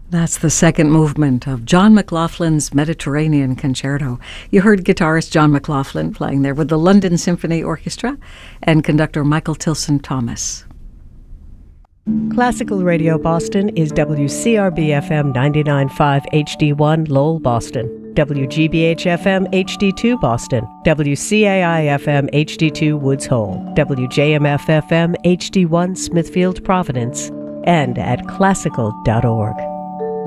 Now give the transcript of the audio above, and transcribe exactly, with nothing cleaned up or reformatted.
That's the second movement of John McLaughlin's Mediterranean Concerto. You heard guitarist John McLaughlin playing there with the London Symphony Orchestra and conductor Michael Tilson Thomas. Classical Radio Boston is W C R B F M ninety-nine point five H D one Lowell, Boston, W G B H F M H D two Boston, W C A I F M H D two Woods Hole, W J M F F M H D one Smithfield, Providence, and at classical dot org.